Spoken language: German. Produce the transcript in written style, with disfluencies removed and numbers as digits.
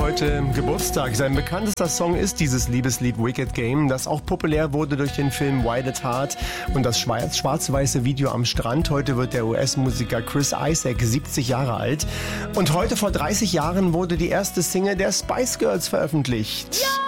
heute Geburtstag. Sein bekanntester Song ist dieses Liebeslied Wicked Game, das auch populär wurde durch den Film Wild at Heart und das schwarz-weiße Video am Strand. Heute wird der US-Musiker Chris Isaak 70 Jahre alt. Und heute vor 30 Jahren wurde die erste Single der Spice Girls veröffentlicht. Ja!